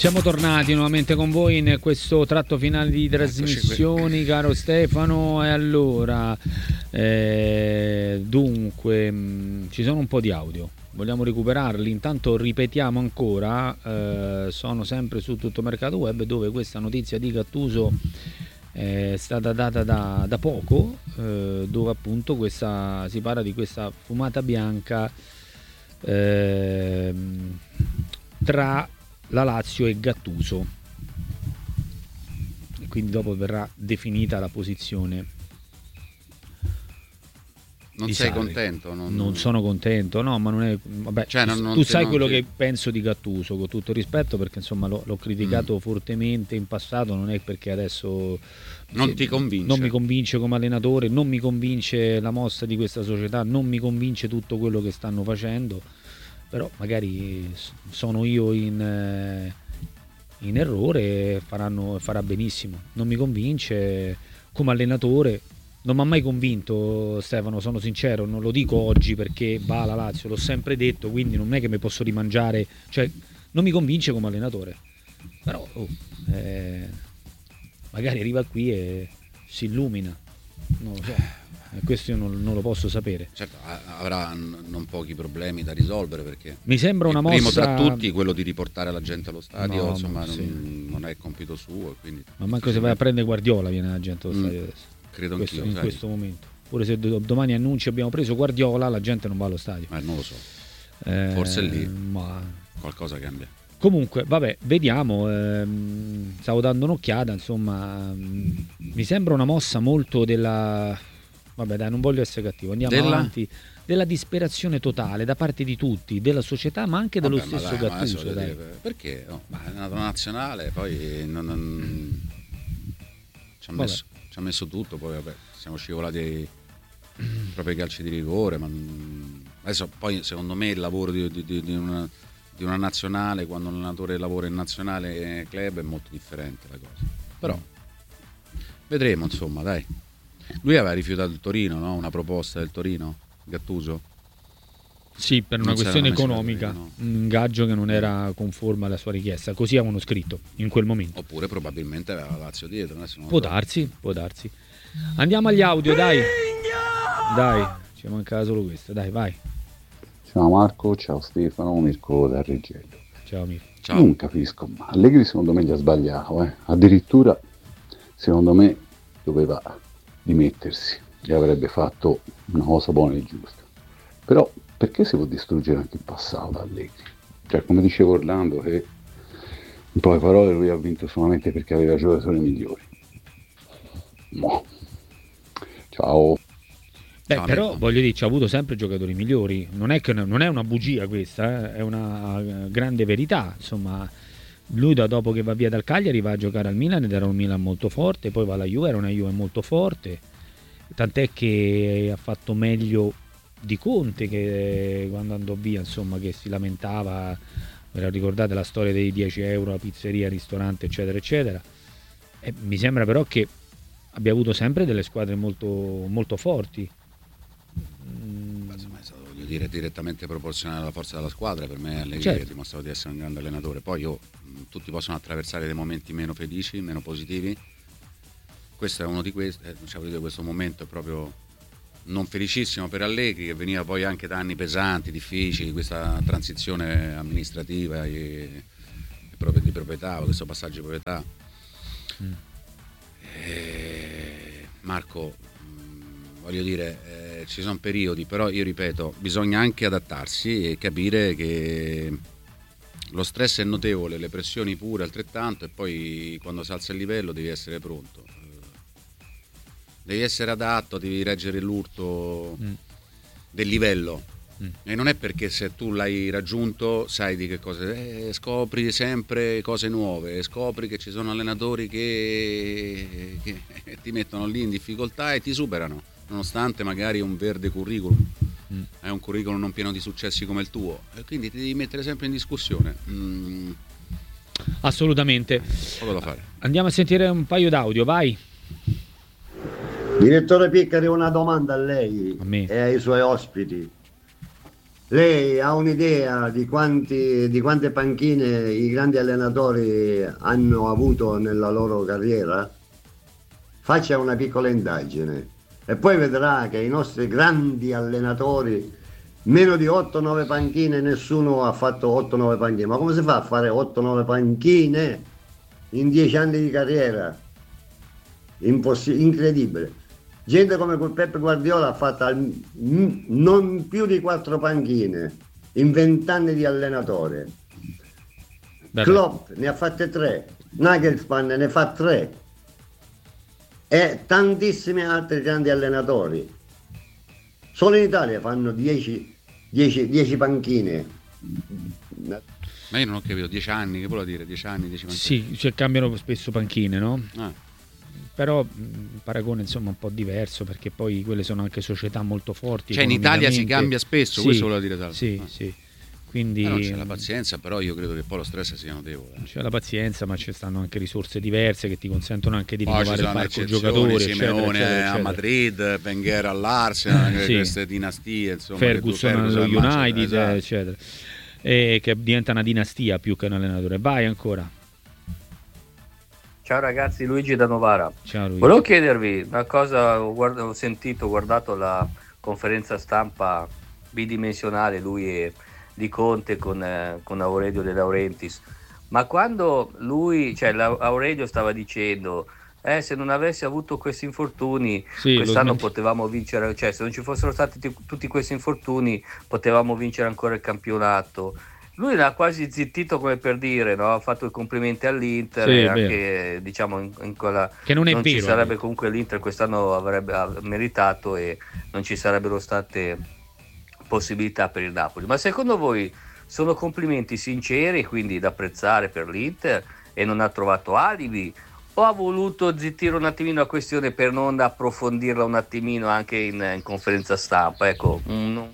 Siamo tornati nuovamente con voi in questo tratto finale di trasmissioni, caro Stefano. E allora, dunque, ci sono un po' di audio, vogliamo recuperarli? Intanto ripetiamo ancora, sono sempre su Tutto Mercato Web, dove questa notizia di Gattuso è stata data da poco, dove appunto si parla di questa fumata bianca tra la Lazio e Gattuso, e quindi dopo verrà definita la posizione. Non sei contento? Non sono contento, no, ma non è, vabbè, cioè, tu sai quello che penso di Gattuso, con tutto rispetto, perché insomma l'ho criticato fortemente in passato, non è perché adesso non ti convince. Non mi convince come allenatore, non mi convince la mossa di questa società, non mi convince tutto quello che stanno facendo. Però magari sono io in errore, farà benissimo. Non mi convince come allenatore, non mi ha mai convinto Stefano, sono sincero, non lo dico oggi perché va alla Lazio, l'ho sempre detto, quindi non è che mi posso rimangiare, cioè non mi convince come allenatore. Però magari arriva qui e si illumina, non lo so. Questo io non lo posso sapere. Certo, avrà non pochi problemi da risolvere, perché mi sembra una mossa, primo tra tutti quello di riportare la gente allo stadio, no, insomma sì. non è compito suo, quindi ma manco se vai a prendere Guardiola viene la gente allo stadio adesso. Credo anch'io in questo momento, pure se domani annunci abbiamo preso Guardiola, la gente non va allo stadio. Non lo so, forse lì qualcosa cambia. Comunque, vabbè, vediamo. Stavo dando un'occhiata, insomma, mi sembra una mossa molto della... Vabbè, dai, non voglio essere cattivo, andiamo avanti. Della disperazione totale da parte di tutti, della società, ma anche dello stesso Gattuso. Perché? Ma è nato nazionale, poi ci ha messo tutto, poi vabbè, siamo scivolati proprio ai calci di rigore, ma adesso poi secondo me il lavoro di una nazionale, quando un allenatore lavora in nazionale e club, è molto differente la cosa. Però vedremo, insomma, dai. Lui aveva rifiutato il Torino, no? Una proposta del Torino, Gattuso? Sì, per una questione economica, no? Un ingaggio che non era conforme alla sua richiesta, così avevano scritto in quel momento. Oppure probabilmente aveva la Lazio dietro. Può darsi. Andiamo agli audio, dai, ci mancava solo questo, dai, vai. Ciao Marco, ciao Stefano, Mirko da Reggio. Ciao Mirko. Ciao. Non capisco, ma Allegri secondo me gli ha sbagliato, addirittura secondo me doveva dimettersi e avrebbe fatto una cosa buona e giusta. Però perché si può distruggere anche il passato da Allegri? Cioè, come diceva Orlando, che in poche parole lui ha vinto solamente perché aveva giocatori migliori. No. Ciao. Però voglio dire, ci ha avuto sempre giocatori migliori, non è una bugia questa, è una grande verità, insomma. Lui dopo che va via dal Cagliari va a giocare al Milan ed era un Milan molto forte, poi va alla Juve, era una Juve molto forte, tant'è che ha fatto meglio di Conte, che quando andò via, insomma, che si lamentava, ve la ricordate la storia dei 10 euro, la pizzeria, il ristorante, eccetera eccetera. E mi sembra però che abbia avuto sempre delle squadre molto, molto forti. Insomma, è stato, voglio dire, direttamente proporzionale alla forza della squadra. Per me Allegri ha dimostrato di essere un grande allenatore. Poi tutti possono attraversare dei momenti meno felici, meno positivi. Questo è uno di questi. Questo momento è proprio non felicissimo per Allegri, che veniva poi anche da anni pesanti, difficili, questa transizione amministrativa di proprietà, questo passaggio di proprietà. Marco, voglio dire, ci sono periodi, però io ripeto, bisogna anche adattarsi e capire che lo stress è notevole, le pressioni pure altrettanto, e poi quando si alza il livello devi essere pronto, devi essere adatto, devi reggere l'urto del livello. E non è perché se tu l'hai raggiunto sai di che cosa, scopri sempre cose nuove, scopri che ci sono allenatori che ti mettono lì in difficoltà e ti superano, nonostante magari un verde curriculum, è un curriculum non pieno di successi come il tuo, e quindi ti devi mettere sempre in discussione. Assolutamente. Poco da fare. Andiamo a sentire un paio d'audio, vai. Direttore Piccari, una domanda a lei A me. e ai suoi ospiti. Lei ha un'idea di quante panchine i grandi allenatori hanno avuto nella loro carriera? Faccia una piccola indagine e poi vedrà che i nostri grandi allenatori, meno di 8-9 panchine, nessuno ha fatto 8-9 panchine. Ma come si fa a fare 8-9 panchine in 10 anni di carriera? Incredibile. Gente come quel Pep Guardiola ha fatto non più di 4 panchine in 20 anni di allenatore. Klopp ne ha fatte 3, Nagelsmann ne fa 3 e tantissimi altri grandi allenatori. Solo in Italia fanno 10 panchine. Ma io non ho capito, 10 anni, che vuol dire 10 anni, 10 panchine? Sì, cioè cambiano spesso panchine, no? Però il paragone insomma un po' diverso, perché poi quelle sono anche società molto forti. Cioè in Italia si cambia spesso, sì, questo vuol dire tanto. Sì, sì. Quindi non c'è la pazienza, però io credo che poi lo stress sia notevole. C'è la pazienza, ma ci stanno anche risorse diverse che ti consentono anche di rinnovare il parco giocatori, Simeone eccetera. A Madrid, Wenger all'Arsenal, sì. Queste dinastie, insomma, Ferguson allo United, esatto. Eccetera. E che diventa una dinastia più che un allenatore. Vai ancora. Ciao ragazzi, Luigi da Novara. Ciao Luigi. Volevo chiedervi una cosa, ho guardato la conferenza stampa bidimensionale di Conte con Aurelio De Laurentiis, ma quando Aurelio stava dicendo se non avessi avuto questi infortuni quest'anno potevamo vincere, cioè se non ci fossero stati tutti questi infortuni potevamo vincere ancora il campionato. Lui l'ha quasi zittito, come per dire, no? Ha fatto i complimenti all'Inter, e anche diciamo in quella che non ci sarebbe comunque l'Inter quest'anno avrebbe meritato e non ci sarebbero state possibilità per il Napoli. Ma secondo voi sono complimenti sinceri, quindi da apprezzare per l'Inter, e non ha trovato alibi, o ha voluto zittire un attimino la questione per non approfondirla un attimino anche in conferenza stampa? Ecco,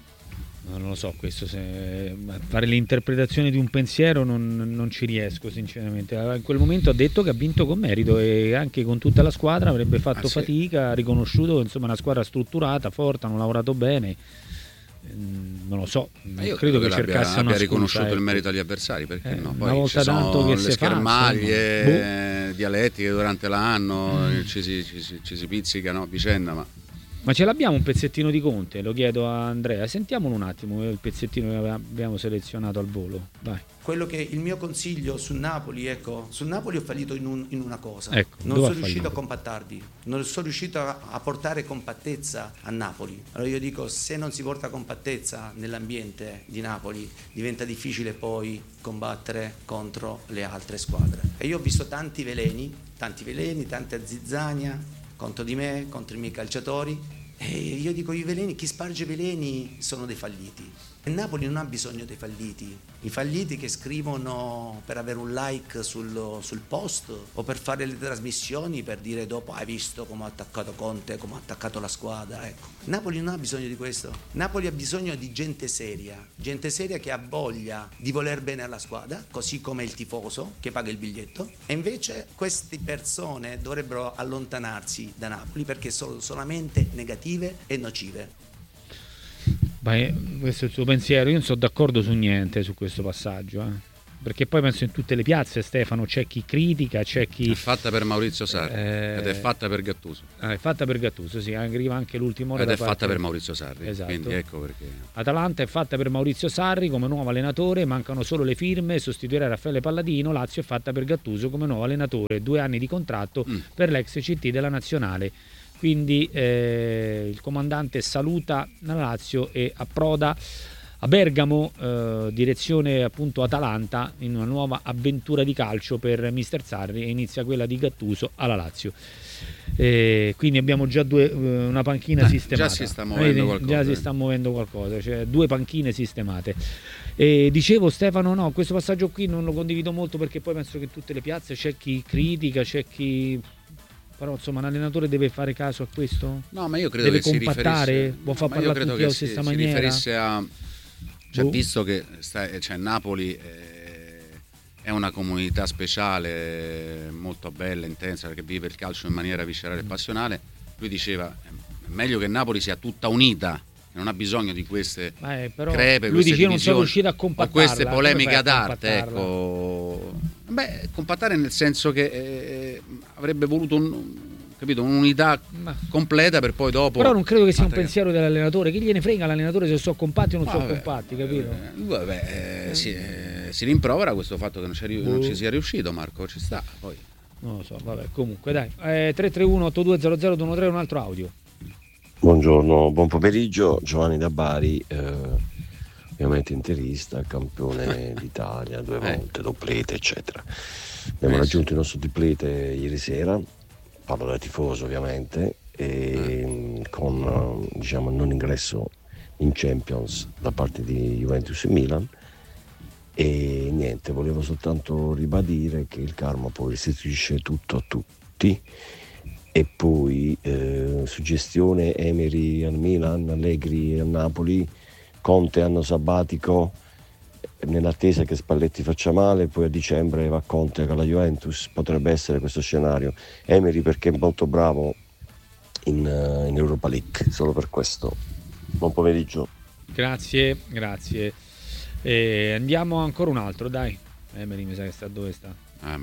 non lo so, questo fare l'interpretazione di un pensiero non ci riesco sinceramente. In quel momento ha detto che ha vinto con merito e anche con tutta la squadra avrebbe fatto fatica, ha riconosciuto insomma una squadra strutturata, forte, hanno lavorato bene. Non lo so, io credo che cercasse abbia riconosciuto il merito agli avversari, perché no? Poi una volta ci sono tanto che le schermaglie dialettiche durante l'anno, ci si pizzicano a vicenda, ma ce l'abbiamo un pezzettino di Conte? Lo chiedo a Andrea, sentiamolo un attimo il pezzettino che abbiamo selezionato al volo. Vai. Quello che il mio consiglio sul Napoli, sul Napoli ho fallito in una cosa, non sono riuscito a compattarvi, non sono riuscito a portare compattezza a Napoli. Allora io dico, se non si porta compattezza nell'ambiente di Napoli diventa difficile poi combattere contro le altre squadre. E io ho visto tanti veleni, tanta zizzania contro di me, contro i miei calciatori, e io dico, chi sparge veleni sono dei falliti. E Napoli non ha bisogno dei falliti, i falliti che scrivono per avere un like sul post o per fare le trasmissioni per dire dopo hai visto come ha attaccato Conte, come ha attaccato la squadra. Ecco, Napoli non ha bisogno di questo. Napoli ha bisogno di gente seria che ha voglia di voler bene alla squadra, così come il tifoso che paga il biglietto, e invece queste persone dovrebbero allontanarsi da Napoli perché sono solamente negative e nocive. Questo è il suo pensiero. Io non sono d'accordo su niente su questo passaggio, perché poi penso in tutte le piazze, Stefano, c'è chi critica, c'è chi... È fatta per Maurizio Sarri ed è fatta per Gattuso. È fatta per Gattuso, sì, arriva anche l'ultima ora ed è fatta per Maurizio Sarri, esatto. Quindi ecco perché. Atalanta è fatta per Maurizio Sarri come nuovo allenatore, mancano solo le firme, sostituire Raffaele Palladino. Lazio è fatta per Gattuso come nuovo allenatore, 2 anni di contratto per l'ex CT della Nazionale. Quindi il comandante saluta la Lazio e approda a Bergamo, direzione appunto Atalanta, in una nuova avventura di calcio per mister Sarri, e inizia quella di Gattuso alla Lazio. Quindi abbiamo già una panchina sistemata. Già si sta muovendo qualcosa. Già si sta muovendo qualcosa, cioè 2 panchine sistemate. Dicevo, Stefano, no, questo passaggio qui non lo condivido molto, perché poi penso che in tutte le piazze c'è chi critica, c'è chi... Però insomma un allenatore deve fare caso a questo? No, ma io credo deve che compattare, può far parlare tutti alla stessa maniera. Si riferisse a... visto che Napoli è una comunità speciale, molto bella, intensa, perché vive il calcio in maniera viscerale e passionale, lui diceva è meglio che Napoli sia tutta unita non ha bisogno di queste però crepe, lui dice non sono riuscito a compattarla, o queste polemiche d'arte, ecco. Compattare nel senso che avrebbe voluto un'unità completa per poi dopo. Però non credo che sia un pensiero dell'allenatore, chi gliene frega l'allenatore se sono compatti o non sono compatti, capito? Si rimprovera questo fatto che non ci sia riuscito, Marco, ci sta poi. Non lo so, vabbè, comunque dai. 331-8200-213, un altro audio. Buongiorno, buon pomeriggio, Giovanni da Bari, ovviamente interista, campione d'Italia 2 volte, doblete eccetera. Abbiamo raggiunto il nostro triplete ieri sera, parlo da tifoso ovviamente, e con non ingresso in Champions da parte di Juventus e Milan. E niente, volevo soltanto ribadire che il karma poi restituisce tutto a tutti. E poi suggestione: Emery al Milan, Allegri al Napoli, Conte anno sabbatico nell'attesa che Spalletti faccia male, poi a dicembre va Conte con la Juventus. Potrebbe essere questo scenario. Emery perché è molto bravo in Europa League, solo per questo. Buon pomeriggio. Grazie. Andiamo ancora un altro, dai. Emery mi sa che sta dove sta.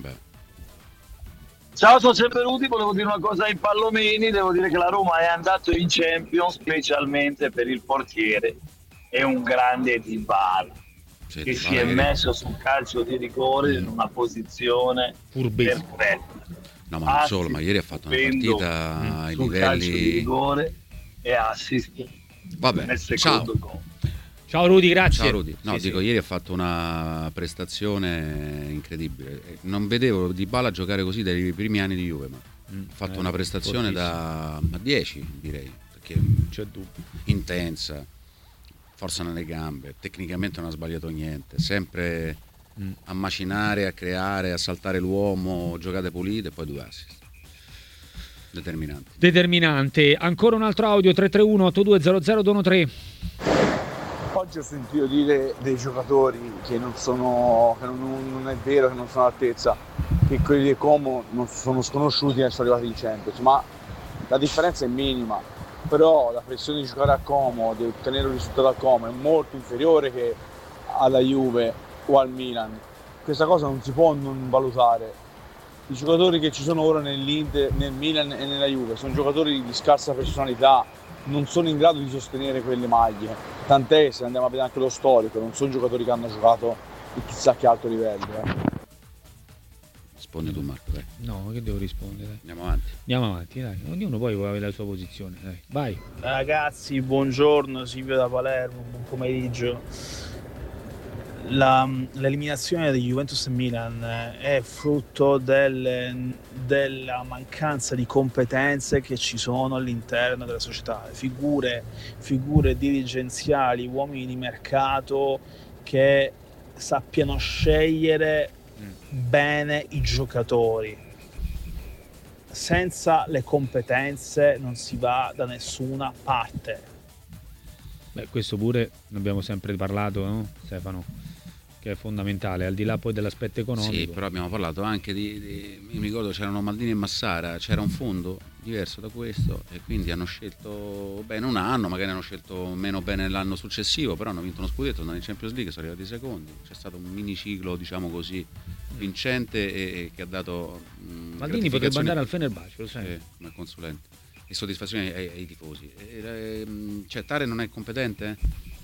Ciao, sono sempre Rudy, volevo dire una cosa ai Pallomeni, devo dire che la Roma è andato in Champions specialmente per il portiere, è un grande Dybala, che si è messo sul calcio di rigore in una posizione perfetta. No, ma non solo, ma ieri ha fatto una partita ai livelli... calcio di rigore e assist nel secondo gol. Ciao Rudy, grazie. Ciao Rudy. No, ieri ha fatto una prestazione incredibile. Non vedevo Dybala giocare così dai primi anni di Juve, ma ha fatto una prestazione da 10, direi, perché c'è dubbio. Intensa, forza nelle gambe, tecnicamente non ha sbagliato niente, sempre a macinare, a creare, a saltare l'uomo, giocate pulite e poi 2 assist. Determinante. Ancora un altro audio, 331-8200-213. Oggi ho sentito dire dei giocatori che non è vero, che non sono all'altezza, che quelli di Como non sono sconosciuti e sono arrivati in Champions, ma la differenza è minima. Però la pressione di giocare a Como, di ottenere un risultato a Como è molto inferiore che alla Juve o al Milan. Questa cosa non si può non valutare. I giocatori che ci sono ora nell'Inter, nel Milan e nella Juve sono giocatori di scarsa personalità, non sono in grado di sostenere quelle maglie, tant'è, se andiamo a vedere anche lo storico, non sono giocatori che hanno giocato di chissà che alto livello. Rispondi tu, Marco, dai. No, che devo rispondere? Andiamo avanti, dai. Ognuno poi può avere la sua posizione, dai. Vai. Ragazzi, buongiorno, Silvio da Palermo, buon pomeriggio. L'eliminazione di Juventus e Milan è frutto della mancanza di competenze che ci sono all'interno della società, figure dirigenziali, uomini di mercato che sappiano scegliere bene i giocatori. Senza le competenze non si va da nessuna parte. Questo pure ne abbiamo sempre parlato, no, Stefano? Che è fondamentale, al di là poi dell'aspetto economico. Sì, però abbiamo parlato anche io mi ricordo c'erano Maldini e Massara, c'era un fondo diverso da questo e quindi hanno scelto bene un anno, magari hanno scelto meno bene l'anno successivo, però hanno vinto uno scudetto, andano in Champions League, sono arrivati secondi, c'è stato un mini ciclo, diciamo così, vincente e che ha dato Maldini potrebbe andare al Fenerbahce, lo sai, come consulente, e soddisfazione ai tifosi. Cioè Tare non è competente?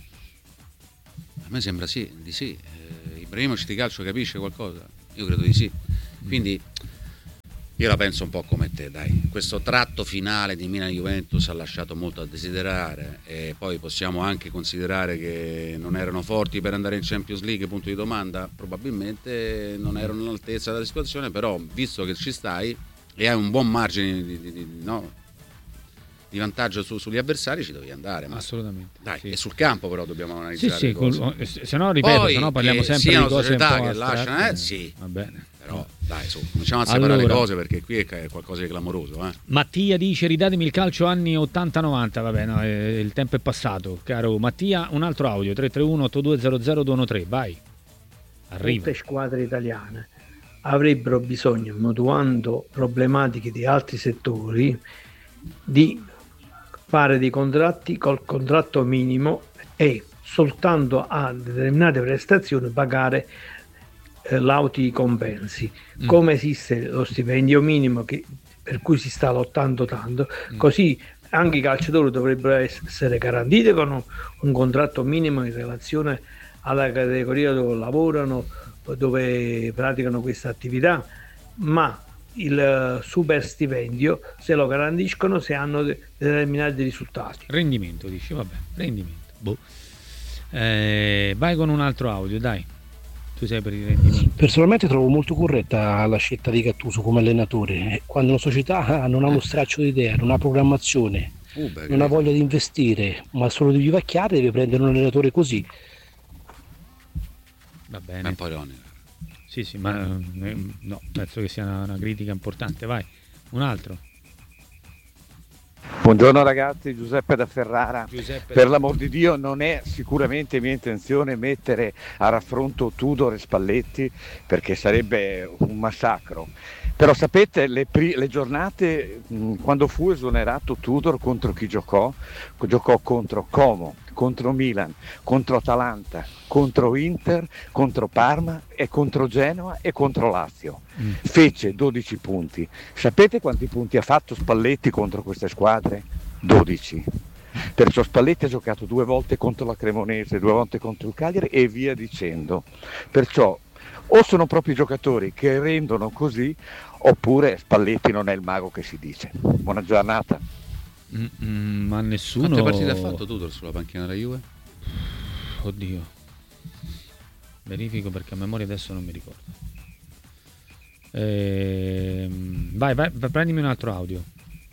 A me sembra di sì. Ibrahimovic di calcio capisce qualcosa? Io credo di sì. Quindi io la penso un po' come te, dai. Questo tratto finale di Milan-Juventus ha lasciato molto a desiderare e poi possiamo anche considerare che non erano forti per andare in Champions League, punto di domanda. Probabilmente non erano all'altezza della situazione, però visto che ci stai e hai un buon margine di vantaggio sugli avversari, ci devi andare. Assolutamente. Dai, e sul campo però dobbiamo analizzare. Se no, ripeto, se no parliamo sempre di cose un po' che lasciano, va bene. Però dai, cominciamo a separare le cose perché qui è qualcosa di clamoroso. Mattia dice: ridatemi il calcio anni 80-90. Vabbè, no, il tempo è passato, caro Mattia. Un altro audio, 331-8200-213. Vai. Arriva. Tutte squadre italiane avrebbero bisogno, mutuando problematiche di altri settori, di fare dei contratti col contratto minimo e soltanto a determinate prestazioni pagare lauti compensi, come esiste lo stipendio minimo per cui si sta lottando tanto, così anche i calciatori dovrebbero essere garantiti con un contratto minimo in relazione alla categoria dove lavorano, dove praticano questa attività, ma il super stipendio se lo garantiscono se hanno determinati risultati. Rendimento, dici, vabbè, rendimento. Vai con un altro audio, dai. Tu sei per il rendimento. Personalmente trovo molto corretta la scelta di Gattuso come allenatore. Quando una società non ha uno straccio di idea, non ha programmazione, non ha voglia di investire, ma solo di vivacchiare, deve prendere un allenatore così. Va bene. Un po' ironico. Sì, ma no, penso che sia una critica importante. Vai, un altro. Buongiorno ragazzi, Giuseppe da Ferrara. Per l'amor di Dio, non è sicuramente mia intenzione mettere a raffronto Tudor e Spalletti, perché sarebbe un massacro. Però sapete, le giornate quando fu esonerato Tudor, contro chi giocò? Giocò contro Como, contro Milan, contro Atalanta, contro Inter, contro Parma e contro Genoa e contro Lazio. Fece 12 punti. Sapete quanti punti ha fatto Spalletti contro queste squadre? 12. Perciò Spalletti ha giocato 2 volte contro la Cremonese, 2 volte contro il Cagliari e via dicendo. Perciò o sono proprio i giocatori che rendono così, oppure Spalletti non è il mago che si dice. Buona giornata. Ma nessuno. Quante partite ha fatto Tudor sulla panchina della Juve? Oddio, verifico perché a memoria adesso non mi ricordo. Vai, prendimi un altro audio.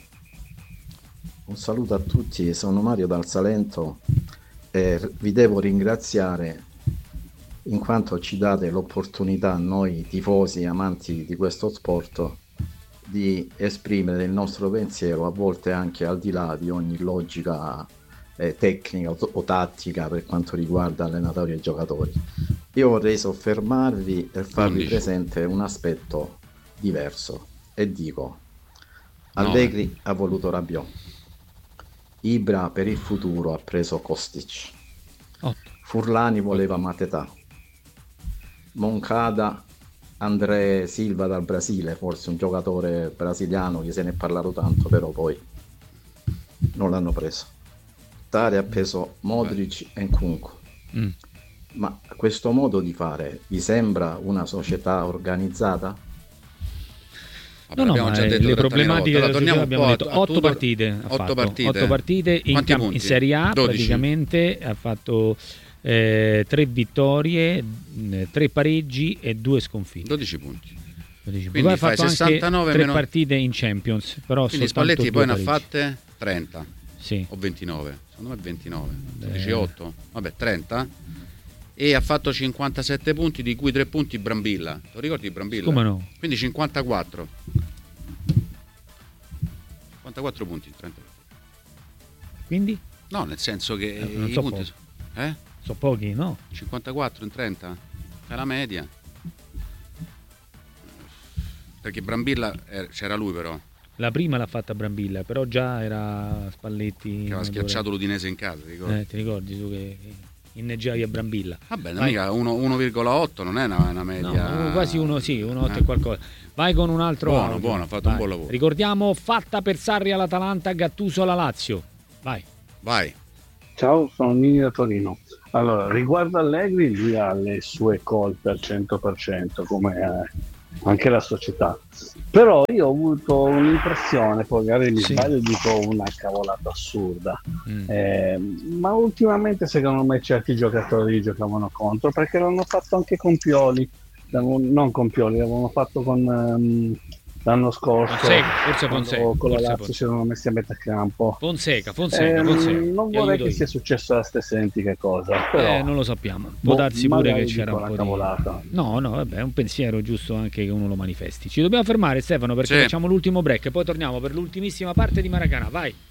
Un saluto a tutti, sono Mario dal Salento e vi devo ringraziare in quanto ci date l'opportunità a noi tifosi amanti di questo sport di esprimere il nostro pensiero, a volte anche al di là di ogni logica tecnica o tattica per quanto riguarda allenatori e giocatori. Io vorrei soffermarvi e farvi presente un aspetto diverso e dico: Allegri ha voluto Rabiot, Ibra per il futuro ha preso Kostic, Furlani voleva Matetà, Moncada André Silva dal Brasile, forse un giocatore brasiliano che se ne è parlato tanto, però poi non l'hanno preso. Tare ha preso Modric e Nkunku. Ma questo modo di fare vi sembra una società organizzata? Vabbè, no, ma le problematiche della società abbiamo detto 8 partite ha fatto. 8 partite in Serie A 12. Praticamente ha fatto 3 vittorie, 3 pareggi e 2 sconfitte. 12 punti. Poi ha fatto 69 anche 3 partite in Champions, però quindi Spalletti poi ne ha fatte 30 o 29, secondo me 29, 18, vabbè 30, e ha fatto 57 punti, di cui 3 punti Brambilla. Lo ricordi Brambilla? Come no? Quindi 54 punti in 30. Quindi? No, nel senso che non i so punti sono pochi, no? 54 in 30 è la media, perché Brambilla c'era lui, però la prima l'ha fatta Brambilla, però già era Spalletti che aveva schiacciato l'Udinese in casa, ricordi? Ti ricordi tu che inneggiavi a Brambilla? Vabbè, mica 1,8 non è una media, no, quasi 1,8 e qualcosa. Vai con un altro buono, ha fatto un buon lavoro. Ricordiamo, fatta per Sarri all'Atalanta, Gattuso alla Lazio. Vai. Ciao, sono Nini da Torino. Allora, riguardo Allegri, lui ha le sue colpe al 100%, come anche la società. Però io ho avuto un'impressione, poi magari mi sbaglio, dico una cavolata assurda, ma ultimamente secondo me certi giocatori giocavano contro, perché l'hanno fatto anche con Pioli, non con Pioli, l'avevano fatto con l'anno scorso, Fonseca, con la Lazio si erano messi a metà campo. Fonseca. Non vorrei che sia successo la stessa identica cosa, però non lo sappiamo. Può darsi pure che c'era un po' cavolata. No, vabbè, è un pensiero giusto anche che uno lo manifesti. Ci dobbiamo fermare, Stefano, perché facciamo l'ultimo break e poi torniamo per l'ultimissima parte di Maracanã. Vai.